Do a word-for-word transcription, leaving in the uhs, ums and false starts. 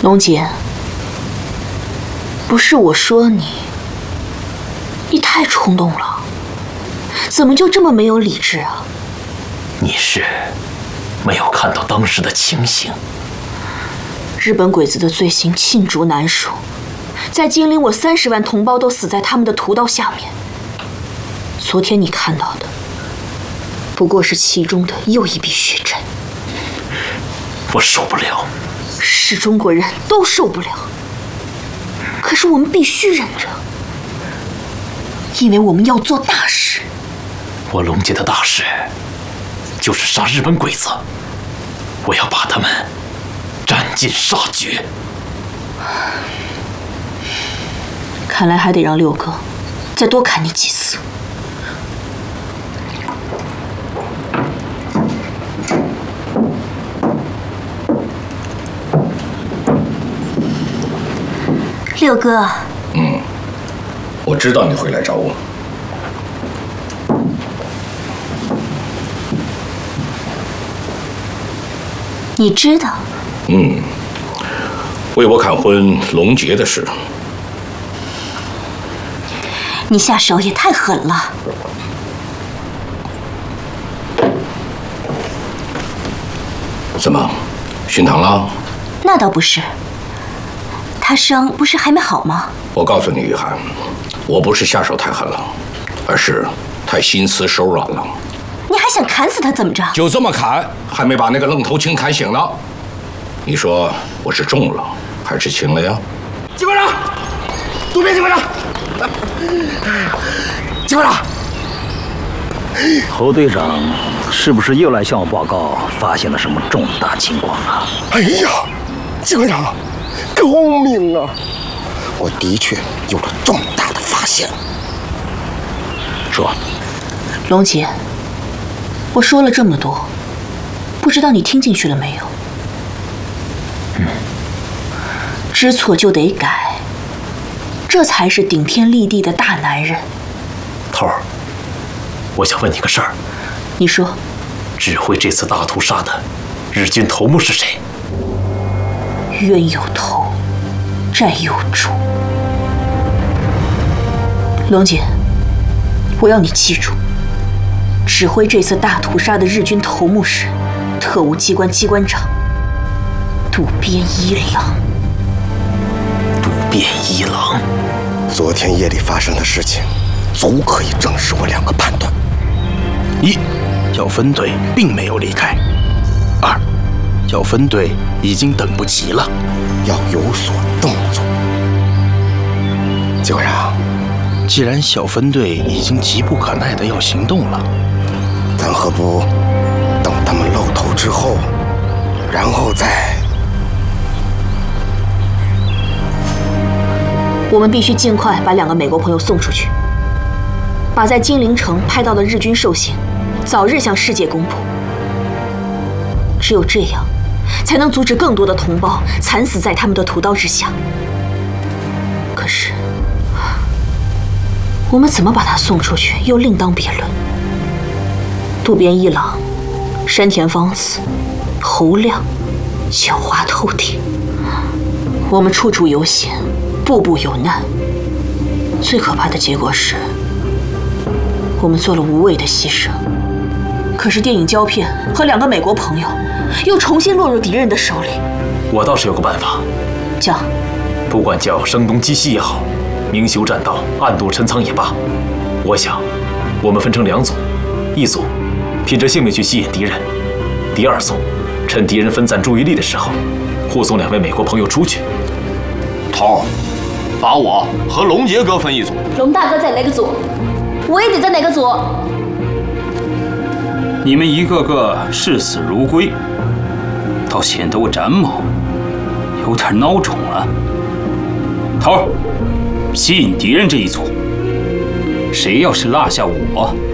龙姐，不是我说你，你太冲动了，怎么就这么没有理智啊？ 你是没有看到当时的情形。 日本鬼子的罪行罄竹难书，在金陵，我三十万同胞都死在他们的屠刀下面。昨天你看到的，不过是其中的又一笔血债。 我受不了。 是中国人都受不了，可是我们必须忍着，因为我们要做大事。 我龙杰的大事，就是杀日本鬼子，我要把他们斩尽杀绝。 看来还得让六哥再多砍你几次。六哥， 嗯，我知道你会来找我。 你知道？ 嗯，为我砍昏龙杰的事。 你下手也太狠了。 怎么，熏堂了？ 那倒不是。他伤不是还没好吗？ 我告诉你，雨涵，我不是下手太狠了，而是太心慈手软了。 你还想砍死他怎么着？ 就这么砍，还没把那个愣头青砍醒呢。你说我是重了还是轻了呀？ 警官长，渡边警官长，警官长， 侯队长是不是又来向我报告发现了什么重大情况啊？ 哎呀，警官长，救命啊！我的确有了重大的发现。 说， 龙姐，我说了这么多，不知道你听进去了没有？嗯，知错就得改，这才是顶天立地的大男人。 头儿，我想问你个事儿。 你说。 指挥这次大屠杀的日军头目是谁？ 冤有头，债有主。龙姐，我要你记住，指挥这次大屠杀的日军头目是特务机关机关长渡边一郎。 渡边一郎， 昨天夜里发生的事情，足可以证实我两个判断： 一，小分队并没有离开；二，小分队已经等不及了， 要有所动作。警官长， 既然小分队已经急不可耐的要行动了， 咱何不等他们露头之后，然后再…… 我们必须尽快把两个美国朋友送出去，把在金陵城拍到的日军兽行早日向世界公布。只有这样，才能阻止更多的同胞惨死在他们的屠刀之下。可是，我们怎么把他送出去，又另当别论。渡边一郎、山田芳子、侯亮，狡猾透顶。我们处处有险，步步有难。最可怕的结果是，我们做了无谓的牺牲。可是电影胶片和两个美国朋友，又重新落入敌人的手里。 我倒是有个办法。 叫， 不管叫声东击西也好，明修栈道，暗度陈仓也罢，我想，我们分成两组，一组拼着性命去吸引敌人，第二组趁敌人分散注意力的时候，护送两位美国朋友出去。 头儿，把我和龙杰哥分一组。 龙大哥在哪个组，我也得在哪个组。 你们一个个视死如归，倒显得我展某有点孬种了。头儿，吸引敌人这一组，谁要是落下我，